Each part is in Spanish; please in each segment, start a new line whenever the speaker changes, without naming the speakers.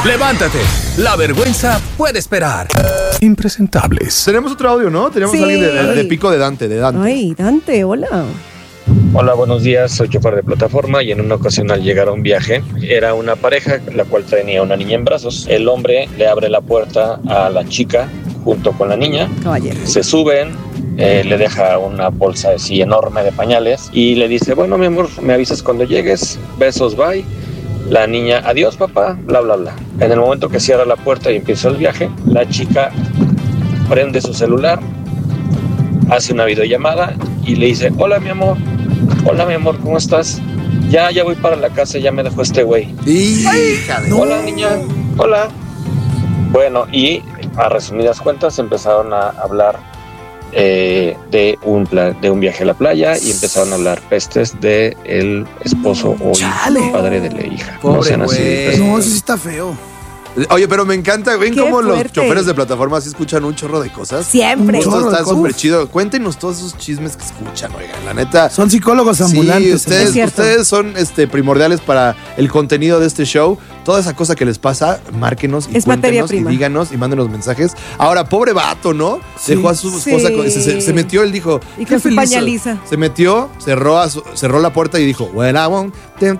Levántate, la vergüenza puede esperar. Impresentables.
Tenemos otro audio, ¿no? Teníamos a alguien de Pico de Dante,
Ay, Dante, hola.
Hola, buenos días, soy chofer de plataforma y en una ocasión al llegar a un viaje era una pareja la cual tenía una niña en brazos. El hombre le abre la puerta a la chica junto con la niña.
Caballero.
Se suben, le deja una bolsa así enorme de pañales y le dice, bueno, mi amor, me avisas cuando llegues, besos, bye. La niña, adiós papá, bla bla bla. En el momento que cierra la puerta y empieza el viaje, la chica prende su celular, hace una videollamada y le dice, hola mi amor, ¿cómo estás? Ya voy para la casa, ya me dejó este güey. Hola niña, hola. Bueno, y a resumidas cuentas empezaron a hablar de un viaje a la playa y empezaron a hablar pestes de el esposo o padre de la hija.
Pobre
no sean así de pestes.
No, eso sí está feo.
Oye, pero me encanta, ¿ven
Qué
cómo los
fuerte.
choferes de plataformas escuchan un chorro de cosas?
Siempre.
Esto
chorro de
está
cosas.
súper chido. Cuéntenos todos esos chismes que escuchan, oigan, la neta.
Son psicólogos ambulantes.
Sí,
Es cierto.
ustedes son primordiales para el contenido de este show. Toda esa cosa que les pasa, márquenos y
Es materia
cuéntenos y
prima.
díganos y mándenos mensajes. Ahora, pobre vato, ¿no?
Sí.
Dejó a su esposa,
Sí.
se metió, él dijo,
Y
qué
con su
feliz soy.
pañaliza.
Se metió, cerró la puerta y dijo, well, I won't,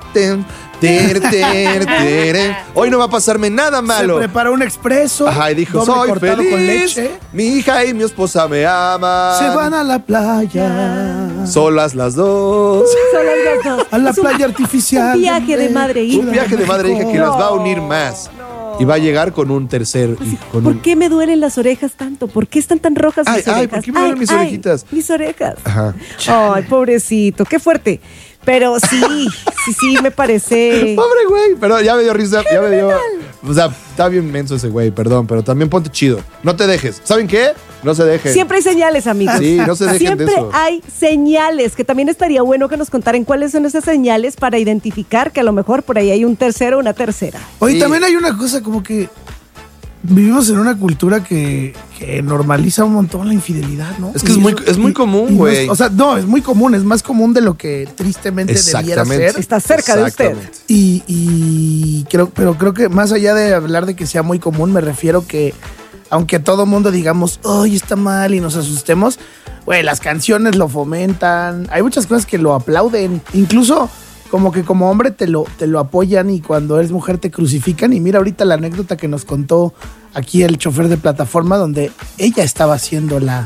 hoy no va a pasarme nada malo.
Se preparó un expreso.
Ajá, y dijo,
doble
soy
cortado
feliz,
con leche.
mi hija y mi esposa me aman.
Se van a la playa.
Solas las dos.
Solo las dos.
A la
Es un-
playa artificial.
un viaje de madre e hija.
Un viaje de madre e hija que las va a unir más. Y va a llegar con un tercer hijo.
¿Por qué me duelen las orejas tanto? ¿Por qué están tan rojas mis
Ay,
orejas?
¿por qué me duelen mis orejitas?
Mis orejas.
Ajá.
Ay, pobrecito, qué fuerte. Pero sí, me parece.
Pobre güey, pero ya me dio risa, ya me dio. O sea, está bien menso ese güey, perdón, pero también ponte chido. No te dejes. ¿Saben qué? No se dejen.
Siempre hay señales, amigos.
Sí, no se dejen
Siempre
de eso.
hay señales, que también estaría bueno que nos contaran cuáles son esas señales para identificar que a lo mejor por ahí hay un tercero o una tercera.
Oye,
Sí.
también hay una cosa como que vivimos en una cultura que normaliza un montón la infidelidad, ¿no?
Es que
Y
es muy común,
no
güey.
o sea, no, es muy común, es más común de lo que tristemente debiera
Exactamente.
ser.
Está cerca de usted.
Exactamente.
Y creo que más allá de hablar de que sea muy común, me refiero que aunque todo mundo digamos, ¡ay, está mal! Y nos asustemos, güey, las canciones lo fomentan. Hay muchas cosas que lo aplauden. Incluso como que como hombre te lo apoyan y cuando eres mujer te crucifican. Y mira ahorita la anécdota que nos contó aquí el chofer de plataforma donde ella estaba haciendo la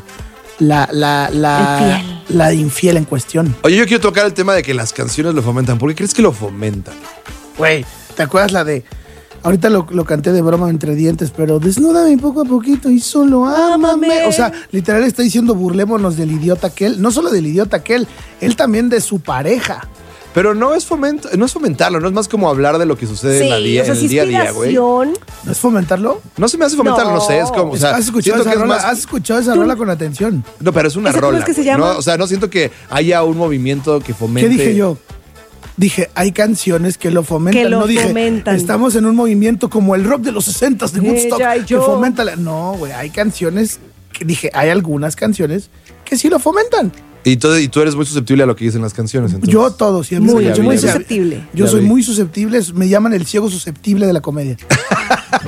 infiel en cuestión.
Oye, yo quiero tocar el tema de que las canciones lo fomentan. ¿Por qué crees que lo fomentan?
Güey, ¿te acuerdas la de... Ahorita lo canté de broma entre dientes, pero desnúdame poco a poquito y solo ámame. O sea, literal está diciendo burlémonos del idiota aquel. No solo del idiota aquel, él también de su pareja.
Pero no es fomentarlo, no es más como hablar de lo que sucede en, en el día a día, güey.
inspiración.
¿No es fomentarlo?
No se me hace fomentarlo, no sé, es como, o sea,
¿Has escuchado
siento
esa
que es
rola?
más.
¿Has escuchado esa rola con atención?
No, pero es una
¿Esa cómo
rola.
es que se
güey,
llama?
¿no? O sea, no siento que haya un movimiento que fomente.
¿Qué dije yo? Dije, hay canciones que lo fomentan.
Que lo
no dije,
fomentan.
estamos en un movimiento como el rock de los 60s de Woodstock
Ella y
que
yo.
fomenta la... No, güey, hay canciones que dije, hay algunas canciones que sí lo fomentan.
Y tú eres muy susceptible a lo que dicen las canciones. Entonces.
Yo todo siempre.
Muy,
ya vi,
muy
ya vi.
susceptible.
Yo
Ya
soy
vi.
muy susceptible, me llaman el ciego susceptible de la comedia.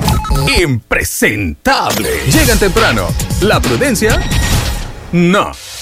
Impresentable. Llegan temprano. La prudencia, no.